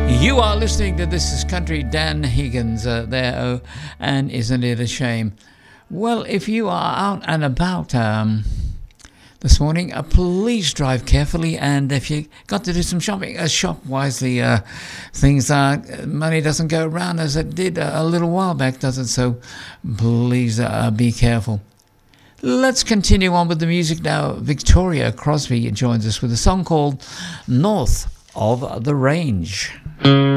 You are listening to This Is Country. Dan Higgins there, oh, and isn't it a shame? Well, if you are out and about this morning, please drive carefully, and if you got to do some shopping, shop wisely. Money doesn't go around as it did a little while back, does it? So please be careful. Let's continue on with the music now. Victoria Crosby joins us with a song called North of the Range.